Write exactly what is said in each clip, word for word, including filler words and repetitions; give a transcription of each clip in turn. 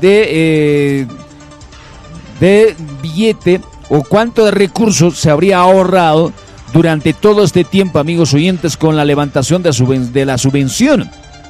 de, eh, de billete o cuánto de recursos se habría ahorrado durante todo este tiempo, amigos oyentes, con la levantación de, subven- de la subvención.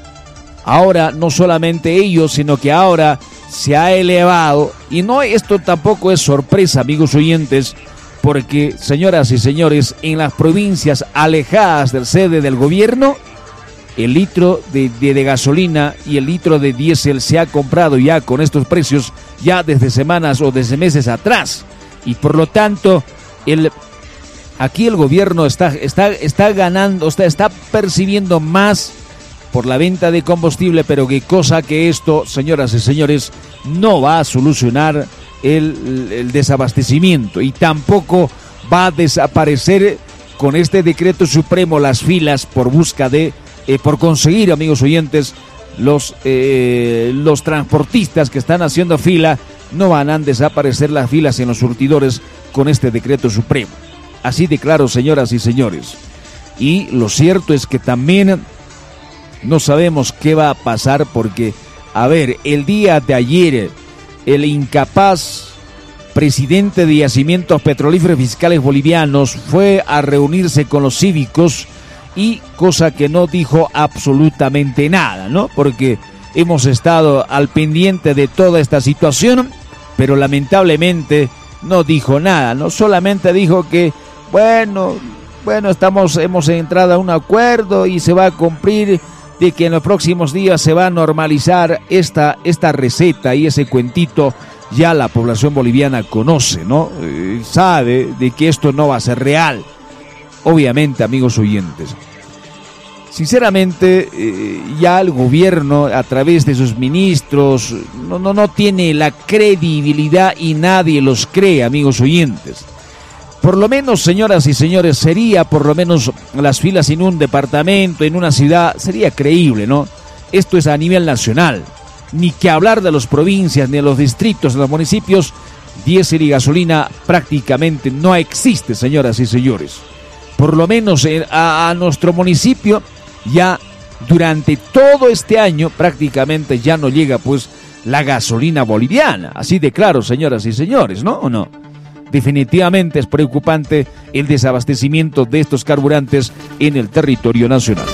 Ahora, no solamente ellos, sino que ahora se ha elevado, y no, esto tampoco es sorpresa, amigos oyentes, porque, señoras y señores, en las provincias alejadas del sede del gobierno, el litro de, de, de gasolina y el litro de diésel se ha comprado ya con estos precios ya desde semanas o desde meses atrás, y por lo tanto, el aquí el gobierno está, está, está ganando, está, está percibiendo más por la venta de combustible, pero qué cosa que esto, señoras y señores, no va a solucionar el, el desabastecimiento, y tampoco va a desaparecer con este decreto supremo las filas por busca de, eh, por conseguir, amigos oyentes, los, eh, los transportistas que están haciendo fila, no van a desaparecer las filas en los surtidores con este decreto supremo. Así de claro, señoras y señores. Y lo cierto es que también no sabemos qué va a pasar porque, a ver, el día de ayer, el incapaz presidente de Yacimientos Petrolíferos Fiscales Bolivianos fue a reunirse con los cívicos y cosa que no dijo absolutamente nada, ¿no? Porque hemos estado al pendiente de toda esta situación, pero lamentablemente no dijo nada, ¿no? Solamente dijo que, bueno, bueno, estamos, hemos entrado a un acuerdo y se va a cumplir, de que en los próximos días se va a normalizar esta, esta receta, y ese cuentito ya la población boliviana conoce, ¿no? Eh, sabe de que esto no va a ser real. Obviamente, amigos oyentes. Sinceramente, eh, ya el gobierno, a través de sus ministros, no, no, no tiene la credibilidad y nadie los cree, amigos oyentes. Por lo menos, señoras y señores, sería por lo menos las filas en un departamento, en una ciudad, sería creíble, ¿no? Esto es a nivel nacional. Ni que hablar de las provincias, ni de los distritos, de los municipios, diésel y gasolina prácticamente no existe, señoras y señores. Por lo menos a, a nuestro municipio, ya durante todo este año prácticamente ya no llega pues la gasolina boliviana. Así de claro, señoras y señores, ¿no? ¿O no? Definitivamente es preocupante el desabastecimiento de estos carburantes en el territorio nacional.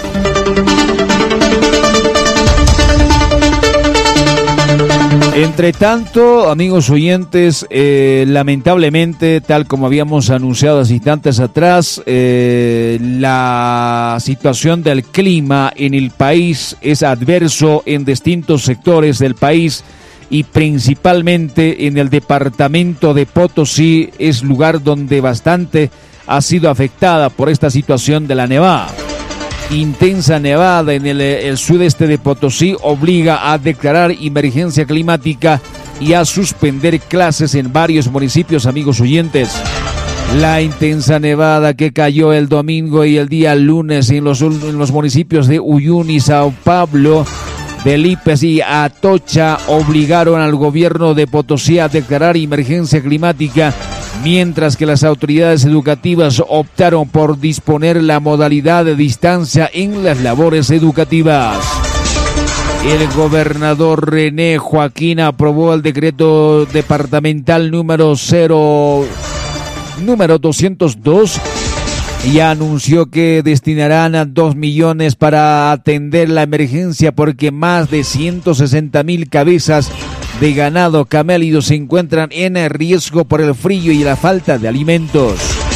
Entre tanto, amigos oyentes, eh, lamentablemente, tal como habíamos anunciado hace instantes atrás, eh, la situación del clima en el país es adverso en distintos sectores del país, y principalmente en el departamento de Potosí es lugar donde bastante ha sido afectada por esta situación de la nevada. Intensa nevada en el, el sudeste de Potosí obliga a declarar emergencia climática y a suspender clases en varios municipios, amigos oyentes. La intensa nevada que cayó el domingo y el día lunes en los, en los municipios de Uyuni, Sao Pablo, de Lipes y Atocha obligaron al gobierno de Potosí a declarar emergencia climática, mientras que las autoridades educativas optaron por disponer la modalidad de distancia en las labores educativas. El gobernador René Joaquín aprobó el decreto departamental número cero, número doscientos dos, y anunció que destinarán a dos millones para atender la emergencia, porque más de ciento sesenta mil cabezas de ganado camélido se encuentran en riesgo por el frío y la falta de alimentos.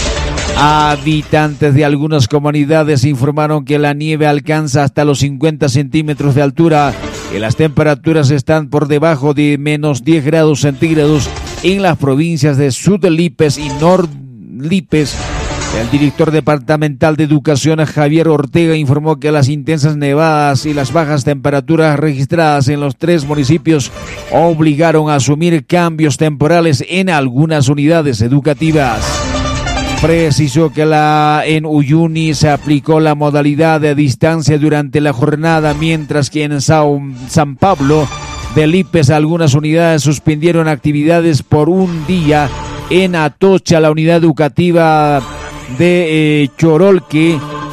Habitantes de algunas comunidades informaron que la nieve alcanza hasta los cincuenta centímetros de altura, que las temperaturas están por debajo de menos diez grados centígrados en las provincias de Sud Lipes y Nord Lipes. El director departamental de Educación, Javier Ortega, informó que las intensas nevadas y las bajas temperaturas registradas en los tres municipios obligaron a asumir cambios temporales en algunas unidades educativas. Precisó que la, en Uyuni se aplicó la modalidad de distancia durante la jornada, mientras que en Sao, San Pablo de Lipes algunas unidades suspendieron actividades por un día. En Atocha, la unidad educativa de eh, Chorolque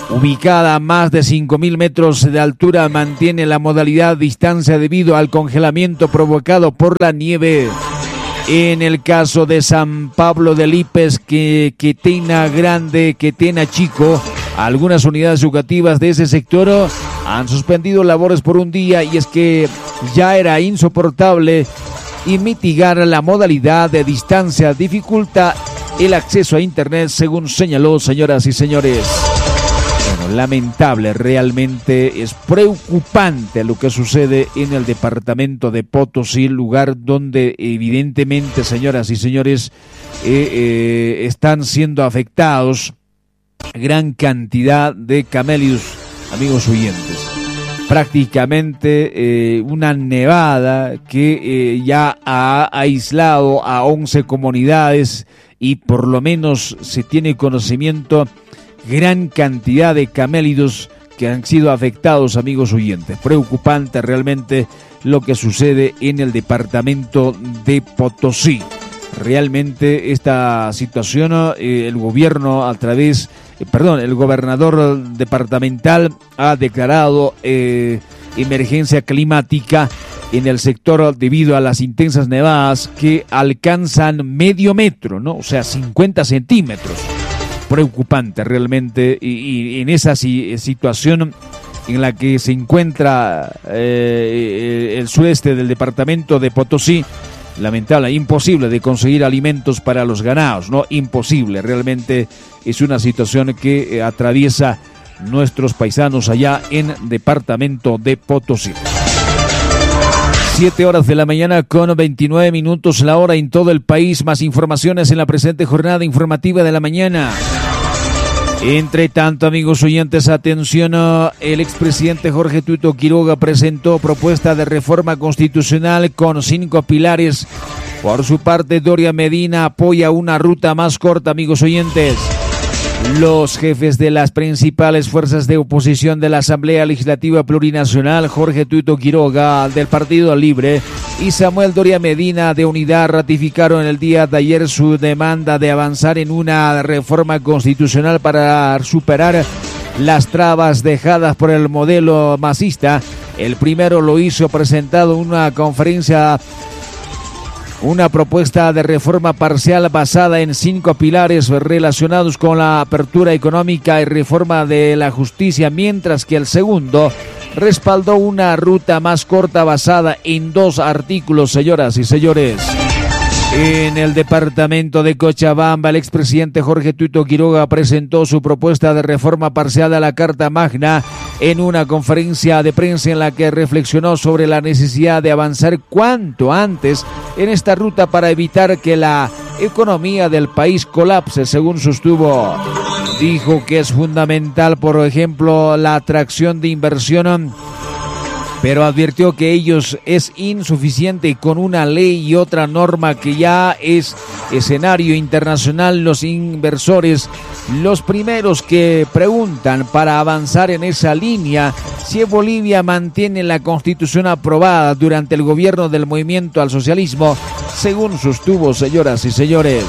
ubicada a más de cinco mil metros de altura, mantiene la modalidad distancia debido al congelamiento provocado por la nieve. En el caso de San Pablo de Lipes, que Quetena Grande, Quetena Chico, algunas unidades educativas de ese sector han suspendido labores por un día, y es que ya era insoportable y mitigar la modalidad de distancia dificulta el acceso a internet, según señaló, señoras y señores. Bueno, lamentable, realmente es preocupante lo que sucede en el departamento de Potosí, lugar donde evidentemente, señoras y señores, eh, eh, están siendo afectados gran cantidad de camélidos, amigos oyentes. Prácticamente eh, una nevada que eh, ya ha aislado a once comunidades, y por lo menos se tiene conocimiento gran cantidad de camélidos que han sido afectados, amigos oyentes. Preocupante realmente lo que sucede en el departamento de Potosí. Realmente esta situación, eh, el gobierno a través, eh, perdón, el gobernador departamental ha declarado eh, emergencia climática en el sector debido a las intensas nevadas que alcanzan medio metro, ¿no? O sea, cincuenta centímetros. Preocupante realmente, y, y en esa si, situación en la que se encuentra eh, el sureste del departamento de Potosí, lamentable, imposible de conseguir alimentos para los ganados, ¿no? Imposible, realmente es una situación que eh, atraviesa nuestros paisanos allá en departamento de Potosí. Siete horas de la mañana con veintinueve minutos la hora en todo el país. Más informaciones en la presente jornada informativa de la mañana. Entre tanto, amigos oyentes, atención, el expresidente Jorge Tuito Quiroga presentó propuesta de reforma constitucional con cinco pilares. Por su parte, Doria Medina apoya una ruta más corta, amigos oyentes. Los jefes de las principales fuerzas de oposición de la Asamblea Legislativa Plurinacional, Jorge Tuito Quiroga del Partido Libre y Samuel Doria Medina de Unidad, ratificaron el día de ayer su demanda de avanzar en una reforma constitucional para superar las trabas dejadas por el modelo masista. El primero lo hizo presentado en una conferencia una propuesta de reforma parcial basada en cinco pilares relacionados con la apertura económica y reforma de la justicia, mientras que el segundo respaldó una ruta más corta basada en dos artículos, señoras y señores. En el departamento de Cochabamba, el expresidente Jorge Tuito Quiroga presentó su propuesta de reforma parcial a la Carta Magna en una conferencia de prensa en la que reflexionó sobre la necesidad de avanzar cuanto antes en esta ruta para evitar que la economía del país colapse, según sostuvo. Dijo que es fundamental, por ejemplo, la atracción de inversión, pero advirtió que ellos es insuficiente con una ley y otra norma que ya es escenario internacional. Los inversores, los primeros que preguntan para avanzar en esa línea, si Bolivia mantiene la constitución aprobada durante el gobierno del movimiento al socialismo, según sostuvo, señoras y señores.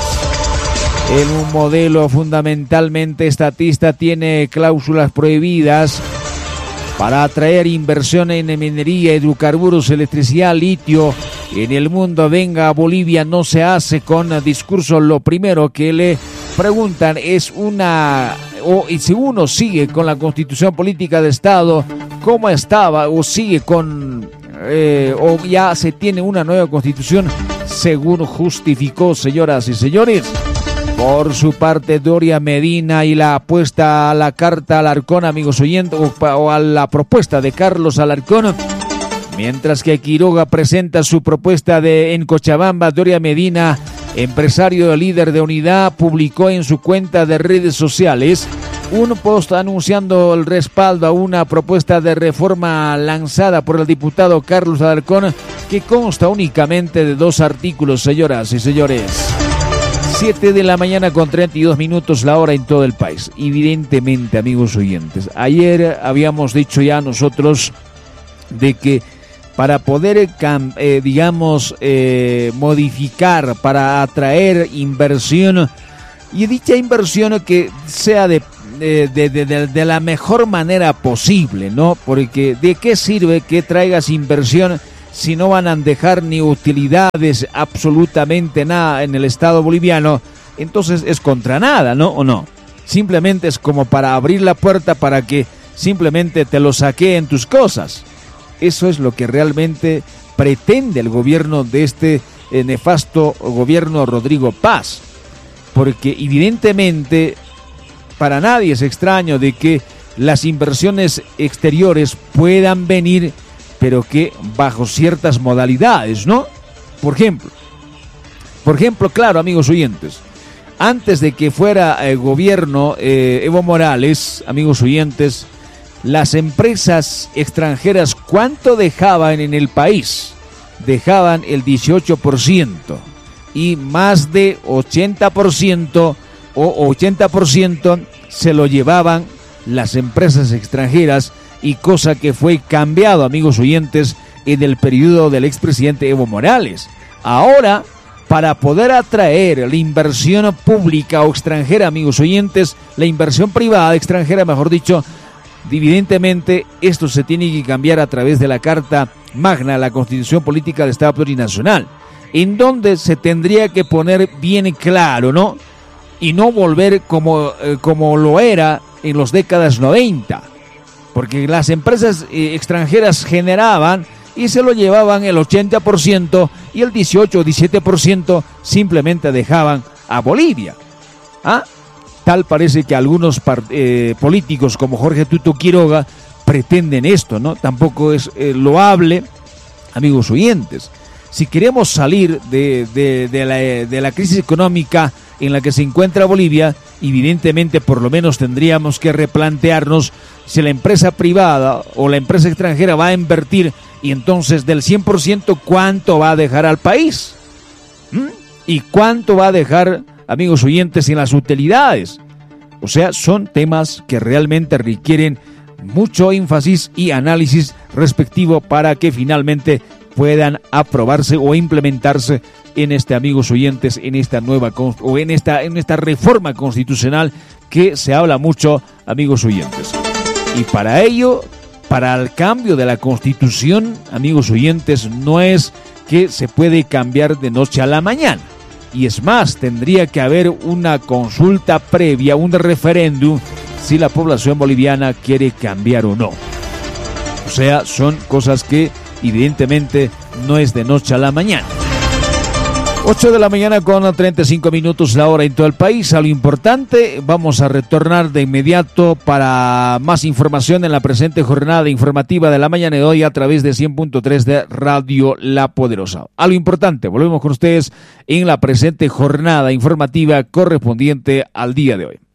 En un modelo fundamentalmente estatista tiene cláusulas prohibidas para atraer inversión en minería, hidrocarburos, electricidad, litio. En el mundo, venga a Bolivia, no se hace con discurso. Lo primero que le preguntan es una, o y si uno sigue con la constitución política de Estado, ¿cómo estaba? O sigue con, eh, o ya se tiene una nueva constitución, según justificó, señoras y señores. Por su parte, Doria Medina y la apuesta a la carta Alarcón, amigos oyentes, o a la propuesta de Carlos Alarcón, mientras que Quiroga presenta su propuesta de en Cochabamba. Doria Medina, empresario líder de Unidad, publicó en su cuenta de redes sociales un post anunciando el respaldo a una propuesta de reforma lanzada por el diputado Carlos Alarcón, que consta únicamente de dos artículos, señoras y señores. Siete de la mañana con treinta y dos minutos la hora en todo el país. Evidentemente, amigos oyentes, ayer habíamos dicho ya nosotros de que para poder, eh, digamos, eh, modificar, para atraer inversión, y dicha inversión que sea de, eh, de, de, de, de la mejor manera posible, ¿no? Porque ¿de qué sirve que traigas inversión si no van a dejar ni utilidades, absolutamente nada en el Estado boliviano? Entonces es contra nada, ¿no? ¿O no? Simplemente es como para abrir la puerta para que simplemente te lo saqueen tus cosas. Eso es lo que realmente pretende el gobierno de este eh, nefasto gobierno Rodrigo Paz. Porque evidentemente para nadie es extraño de que las inversiones exteriores puedan venir, pero que bajo ciertas modalidades, ¿no? Por ejemplo, por ejemplo, claro, amigos oyentes, antes de que fuera el gobierno eh, Evo Morales, amigos oyentes, las empresas extranjeras, ¿cuánto dejaban en el país? Dejaban el dieciocho por ciento y más de ochenta por ciento o ochenta por ciento se lo llevaban las empresas extranjeras, y cosa que fue cambiado, amigos oyentes, en el periodo del expresidente Evo Morales. Ahora, para poder atraer la inversión pública o extranjera, amigos oyentes, la inversión privada extranjera, mejor dicho, evidentemente esto se tiene que cambiar a través de la Carta Magna, la Constitución Política del Estado Plurinacional, en donde se tendría que poner bien claro, ¿no? Y no volver como, eh, como lo era en las décadas noventa, porque las empresas eh, extranjeras generaban y se lo llevaban el ochenta por ciento y el dieciocho o diecisiete por ciento simplemente dejaban a Bolivia. ¿Ah? Tal parece que algunos eh, políticos como Jorge Tuto Quiroga pretenden esto, ¿no? Tampoco es eh, loable, amigos oyentes. Si queremos salir de, de, de, la, de la crisis económica en la que se encuentra Bolivia, evidentemente por lo menos tendríamos que replantearnos si la empresa privada o la empresa extranjera va a invertir, y entonces del cien por ciento ¿cuánto va a dejar al país? ¿Mm? ¿Y cuánto va a dejar, amigos oyentes, en las utilidades? O sea, son temas que realmente requieren mucho énfasis y análisis respectivo para que finalmente puedan aprobarse o implementarse en este, amigos oyentes, en esta nueva o en esta en esta reforma constitucional que se habla mucho, amigos oyentes. Y para ello, para el cambio de la Constitución, amigos oyentes, no es que se puede cambiar de noche a la mañana. Y es más, tendría que haber una consulta previa, un referéndum, si la población boliviana quiere cambiar o no. O sea, son cosas que evidentemente no es de noche a la mañana. ocho de la mañana con treinta y cinco minutos la hora en todo el país. A lo importante, vamos a retornar de inmediato para más información en la presente jornada informativa de la mañana de hoy a través de cien punto tres de Radio La Poderosa. A lo importante, volvemos con ustedes en la presente jornada informativa correspondiente al día de hoy.